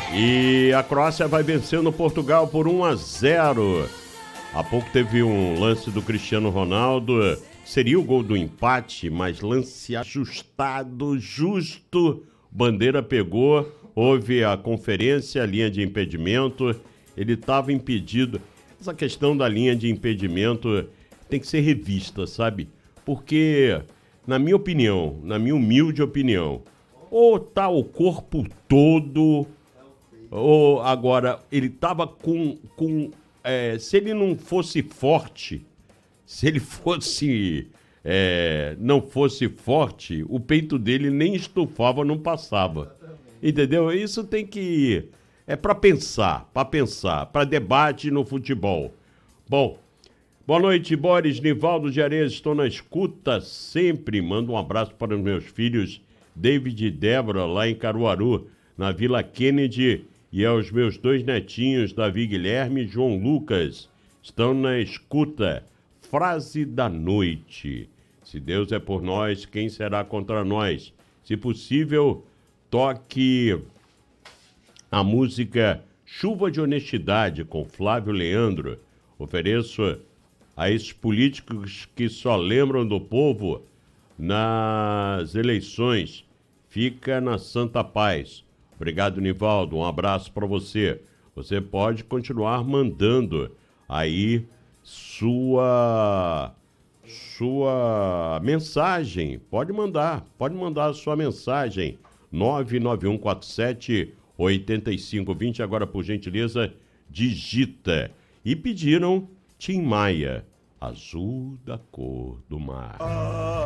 E a Croácia vai vencendo Portugal por 1-0. Há pouco teve um lance do Cristiano Ronaldo. Seria o gol do empate, mas lance ajustado, justo. Bandeira pegou, houve a conferência, a linha de impedimento. Ele estava impedido. Essa questão da linha de impedimento tem que ser revista, sabe? Porque, na minha opinião, na minha humilde opinião, ou tá o corpo todo, ou agora ele estava se ele não fosse forte, se ele fosse não fosse forte, o peito dele nem estufava, não passava. Entendeu? Isso tem que... É para pensar, para debate no futebol. Bom, boa noite, Boris, Nivaldo de Areias, estou na escuta sempre. Mando um abraço para os meus filhos, David e Débora, lá em Caruaru, na Vila Kennedy, e aos meus 2 netinhos, Davi Guilherme e João Lucas. Estão na escuta. Frase da noite. Se Deus é por nós, quem será contra nós? Se possível, toque a música Chuva de Honestidade, com Flávio Leandro. Ofereço a esses políticos que só lembram do povo nas eleições. Fica na santa paz. Obrigado, Nivaldo. Um abraço para você. Você pode continuar mandando aí sua mensagem. Pode mandar a sua mensagem. 99147-8520. Agora, por gentileza, digita. E pediram Tim Maia, Azul da Cor do Mar.